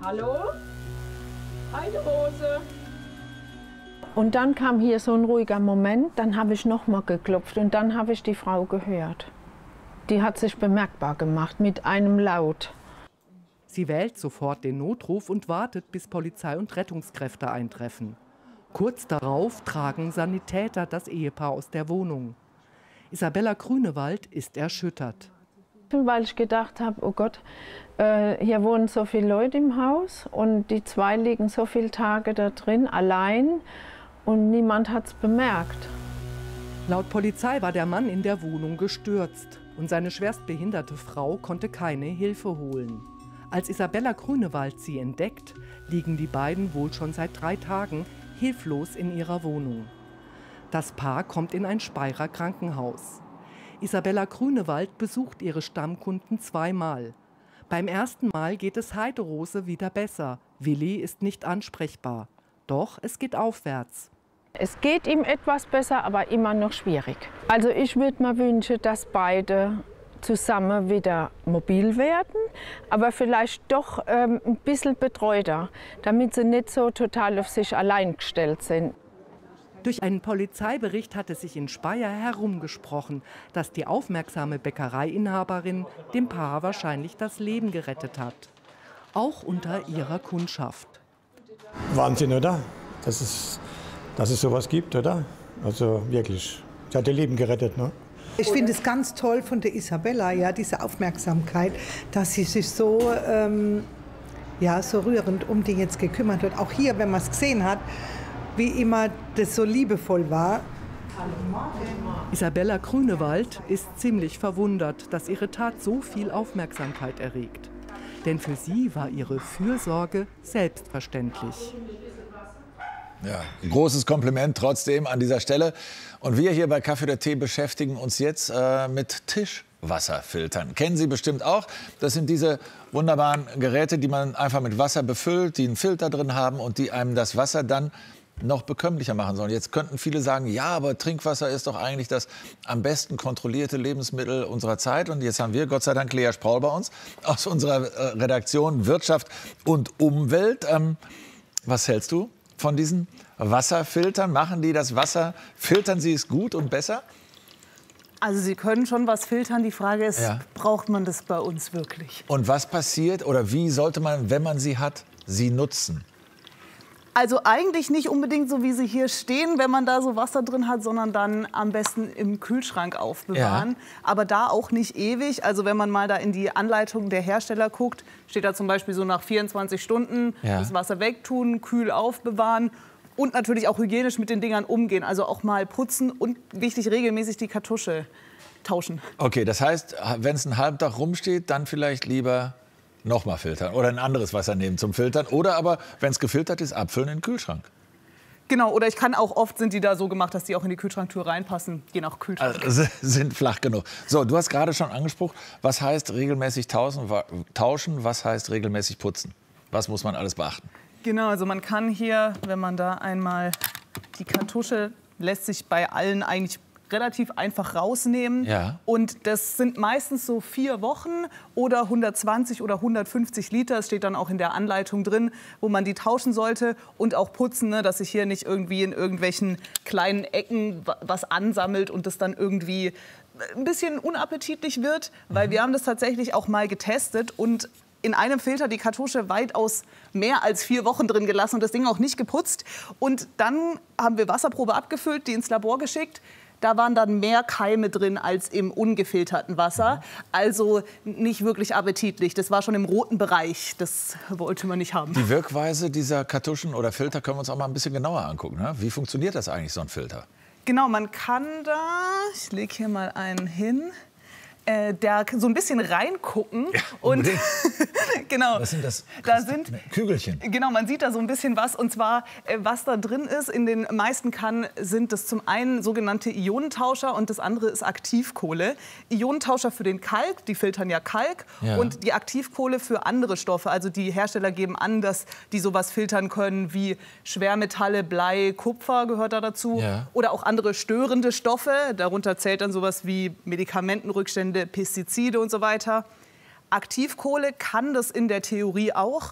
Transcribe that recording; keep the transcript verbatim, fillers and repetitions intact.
Hallo? Heidehose. Und dann kam hier so ein ruhiger Moment, dann habe ich noch mal geklopft und dann habe ich die Frau gehört. Die hat sich bemerkbar gemacht mit einem Laut. Sie wählt sofort den Notruf und wartet, bis Polizei und Rettungskräfte eintreffen. Kurz darauf tragen Sanitäter das Ehepaar aus der Wohnung. Isabella Grünewald ist erschüttert. Weil ich gedacht habe, oh Gott, äh, hier wohnen so viele Leute im Haus und die zwei liegen so viele Tage da drin, allein, und niemand hat es bemerkt. Laut Polizei war der Mann in der Wohnung gestürzt und seine schwerstbehinderte Frau konnte keine Hilfe holen. Als Isabella Grünewald sie entdeckt, liegen die beiden wohl schon seit drei Tagen hilflos in ihrer Wohnung. Das Paar kommt in ein Speyerer Krankenhaus. Isabella Grünewald besucht ihre Stammkunden zweimal. Beim ersten Mal geht es Heiderose wieder besser. Willi ist nicht ansprechbar. Doch es geht aufwärts. Es geht ihm etwas besser, aber immer noch schwierig. Also ich würde mir wünschen, dass beide zusammen wieder mobil werden, aber vielleicht doch ähm, ein bisschen betreuter, damit sie nicht so total auf sich allein gestellt sind. Durch einen Polizeibericht hatte sich in Speyer herumgesprochen, dass die aufmerksame Bäckereiinhaberin dem Paar wahrscheinlich das Leben gerettet hat. Auch unter ihrer Kundschaft. Wahnsinn, oder? Dass es, dass es sowas gibt, oder? Also wirklich, sie hat ihr Leben gerettet, ne? Ich finde es ganz toll von der Isabella, ja, diese Aufmerksamkeit, dass sie sich so, ähm, ja, so rührend um die jetzt gekümmert hat. Auch hier, wenn man es gesehen hat, wie immer das so liebevoll war. Isabella Grünewald ist ziemlich verwundert, dass ihre Tat so viel Aufmerksamkeit erregt. Denn für sie war ihre Fürsorge selbstverständlich. Ja, ein großes Kompliment trotzdem an dieser Stelle. Und wir hier bei Kaffee oder Tee beschäftigen uns jetzt äh, mit Tischwasserfiltern. Kennen Sie bestimmt auch. Das sind diese wunderbaren Geräte, die man einfach mit Wasser befüllt, die einen Filter drin haben und die einem das Wasser dann noch bekömmlicher machen sollen. Jetzt könnten viele sagen, ja, aber Trinkwasser ist doch eigentlich das am besten kontrollierte Lebensmittel unserer Zeit. Und jetzt haben wir, Gott sei Dank, Lea Spraul bei uns aus unserer äh, Redaktion Wirtschaft und Umwelt. Ähm, was hältst du von diesen Wasserfiltern? Machen die das Wasser, filtern sie es gut und besser? Also sie können schon was filtern. Die Frage ist, Ja. braucht man das bei uns wirklich? Und was passiert oder wie sollte man, wenn man sie hat, sie nutzen? Also eigentlich nicht unbedingt so, wie sie hier stehen, wenn man da so Wasser drin hat, sondern dann am besten im Kühlschrank aufbewahren. Ja. Aber da auch nicht ewig. Also wenn man mal da in die Anleitung der Hersteller guckt, steht da zum Beispiel so nach vierundzwanzig Stunden Ja. das Wasser wegtun, kühl aufbewahren und natürlich auch hygienisch mit den Dingern umgehen. Also auch mal putzen und wichtig, regelmäßig die Kartusche tauschen. Okay, das heißt, wenn es einen halben Tag rumsteht, dann vielleicht lieber noch mal filtern oder ein anderes Wasser nehmen zum Filtern. Oder aber, wenn es gefiltert ist, abfüllen in den Kühlschrank. Genau, oder ich kann auch, oft sind die da so gemacht, dass die auch in die Kühlschranktür reinpassen, je nach Kühlschrank. Also, sind flach genug. So, du hast gerade schon angesprochen, was heißt regelmäßig tauschen, wa- tauschen, was heißt regelmäßig putzen? Was muss man alles beachten? Genau, also man kann hier, wenn man da einmal die Kartusche, lässt sich bei allen eigentlich relativ einfach rausnehmen. Ja. Und das sind meistens so vier Wochen oder hundertzwanzig oder hundertfünfzig Liter. Das steht dann auch in der Anleitung drin, wo man die tauschen sollte. Und auch putzen, ne, dass sich hier nicht irgendwie in irgendwelchen kleinen Ecken wa- was ansammelt und das dann irgendwie ein bisschen unappetitlich wird. Weil wir haben das tatsächlich auch mal getestet und in einem Filter die Kartusche weitaus mehr als vier Wochen drin gelassen und das Ding auch nicht geputzt. Und dann haben wir Wasserprobe abgefüllt, die ins Labor geschickt. Da waren dann mehr Keime drin als im ungefilterten Wasser. Also nicht wirklich appetitlich. Das war schon im roten Bereich. Das wollte man nicht haben. Die Wirkweise dieser Kartuschen oder Filter können wir uns auch mal ein bisschen genauer angucken. Ne? Wie funktioniert das eigentlich, so ein Filter? Genau, man kann da, ich lege hier mal einen hin, äh, da so ein bisschen reingucken. Ja, und genau, Was sind das? da sind Kügelchen. Genau, man sieht da so ein bisschen was. Und zwar, äh, was da drin ist, in den meisten Kannen sind das zum einen sogenannte Ionentauscher und das andere ist Aktivkohle. Ionentauscher für den Kalk, die filtern ja Kalk. Ja. Und die Aktivkohle für andere Stoffe. Also die Hersteller geben an, dass die sowas filtern können wie Schwermetalle, Blei, Kupfer gehört da dazu. Ja. Oder auch andere störende Stoffe. Darunter zählt dann sowas wie Medikamentenrückstände, Pestizide und so weiter. Aktivkohle kann das in der Theorie auch.